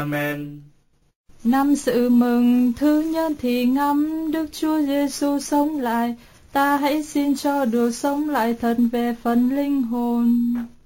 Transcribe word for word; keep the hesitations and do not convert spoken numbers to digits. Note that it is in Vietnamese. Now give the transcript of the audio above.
Amen. Năm sự mừng thứ nhất thì ngắm Đức Chúa Giêsu sống lại, ta hãy xin cho được sống lại thật về phần linh hồn.